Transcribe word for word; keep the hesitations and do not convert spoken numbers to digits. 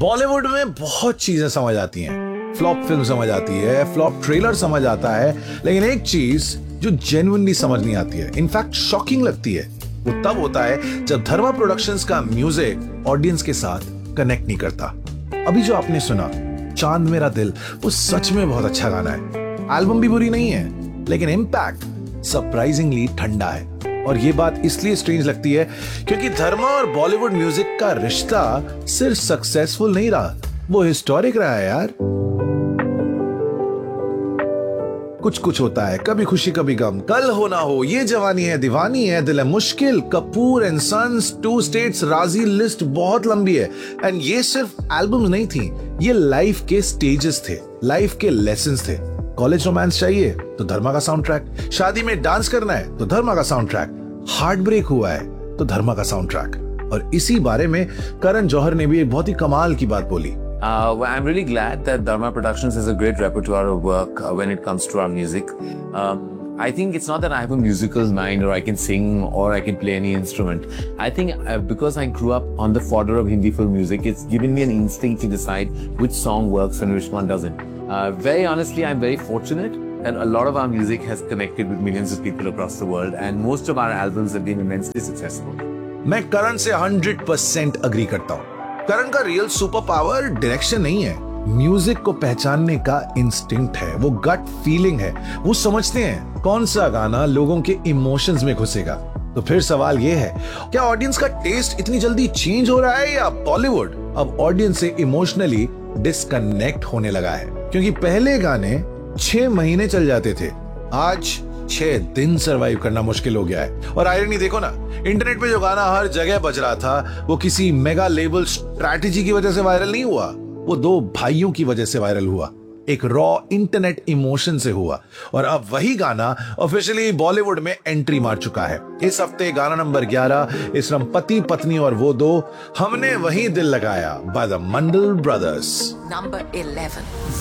बॉलीवुड में बहुत चीजें समझ आती हैं। फ्लॉप फिल्म समझ आती है, फ्लॉप ट्रेलर समझ आता है, लेकिन एक चीज जो जेन्युइनली समझ नहीं आती है, इनफैक्ट शॉकिंग लगती है, वो तब होता है जब धर्मा प्रोडक्शंस का म्यूजिक ऑडियंस के साथ कनेक्ट नहीं करता। अभी जो आपने सुना चांद मेरा दिल, वो सच में बहुत अच्छा गाना है। एल्बम भी बुरी नहीं है, लेकिन इम्पैक्ट सरप्राइजिंगली ठंडा है। और ये बात इसलिए स्ट्रेंज लगती है क्योंकि धर्मा और बॉलीवुड म्यूजिक का रिश्ता सिर्फ सक्सेसफुल नहीं रहा, वो हिस्टोरिक रहा है यार। कुछ कुछ होता है, कभी खुशी कभी गम, कल हो ना हो, ये जवानी है दीवानी है, दिल है मुश्किल, Kapoor and sons, to states, राजी, लिस्ट बहुत लंबी है। एंड ये सिर्फ एल्बम्स नहीं थी, ये लाइफ के स्टेजेस थे, लाइफ के लेसन्स थे। कॉलेज रोमांस चाहिए तो धर्मा का साउंड ट्रैक, शादी में डांस करना है तो धर्मा का साउंड ट्रैक, हार्ट ब्रेक हुआ है तो धर्मा का साउंड ट्रैक। और इसी बारे में करण जौहर ने भी एक बहुत ही कमाल की बात बोली। Uh, well, I'm really glad that Dharma Productions has a great repertoire of work uh, when it comes to our music. Um, I think it's not that I have a musical mind or I can sing or I can play any instrument. I think uh, because I grew up on the fodder of Hindi film music, it's given me an instinct to decide which song works and which one doesn't. Uh, very honestly, I'm very fortunate that a lot of our music has connected with millions of people across the world, and most of our albums have been immensely successful. मैं करण से hundred percent agree करता हूँ। करण का real super power direction नहीं है, music को पहचानने का इंस्टिंक्ट है, वो गट फीलिंग है। वो समझते हैं कौन सा गाना लोगों के इमोशंस में घुसेगा। तो फिर सवाल ये है, क्या ऑडियंस का टेस्ट इतनी जल्दी चेंज हो रहा है या बॉलीवुड अब ऑडियंस से इमोशनली डिस्कनेक्ट होने लगा है? क्योंकि पहले गाने छह महीने चल जाते थे, आज छह दिन सरवाइव करना मुश्किल हो गया है। और आयरनी देखो ना, इंटरनेट पे जो गाना हर जगह बज रहा था, वो किसी मेगा लेबल स्ट्रैटेजी की वजह से वायरल नहीं हुआ, वो दो भाइयों की वजह से वायरल हुआ, एक रॉ इंटरनेट इमोशन से हुआ। और अब वही गाना ऑफिशियली बॉलीवुड में एंट्री मार चुका है। इस हफ्ते गाना नंबर ग्यारह, इस रम पति पत्नी और वो दो, हमने वही दिल लगाया by the Mandal brothers. Number eleven.